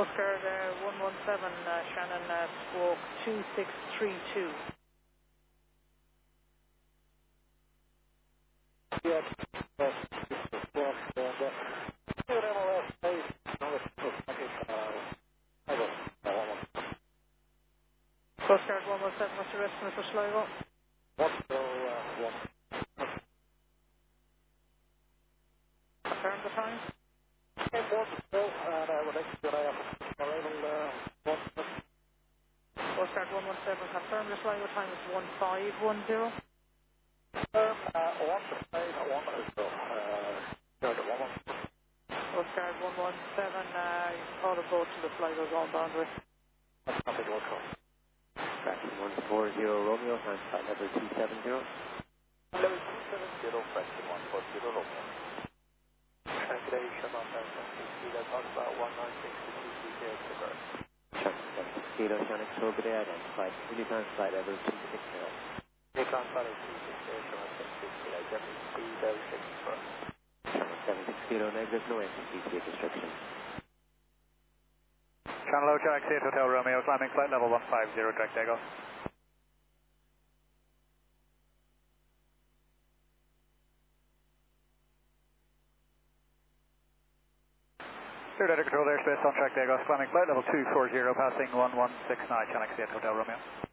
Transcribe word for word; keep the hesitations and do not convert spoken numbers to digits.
Oscar uh, one one seven, uh, Shannon uh, stroke two six three two. Yes, yes, yes, yes, yes. Good M L S, please. No, it's good. Okay, uh, I don't know. Oscar one one seven, what's your estimate for Sligo? What's the, uh, one? Confirm the time? It was still, and I would like to get out of arrival, uh, one, Oscar one one seven, confirm the Sligo time is one five one zero. Um, uh, one to five, one is the, uh, third one. Oscar one one seven, uh, you can call a boat to the Sligo zone boundary. That's not a good call. Fraction one four zero Romeo, and flight level two seven zero. Level two seven zero, fraction one four zero Romeo. Calculation on that, that's talk about one nine six two three zero zero. Sure, seven six zero, Shannon Strawberry, identified. Unicorn flight level two six zero. Unicorn flight level two six zero, Shannon six six zero, Deputy Bell six four. Shannon seven six zero, negative, no N C C T restriction. Channel O Jack, eight Hotel Romeo, climbing flight level one five zero, direct takeoff. Clear data control airspace on track takeoff, climbing flight level two four zero, passing one one six nine, Channel eight Hotel Romeo.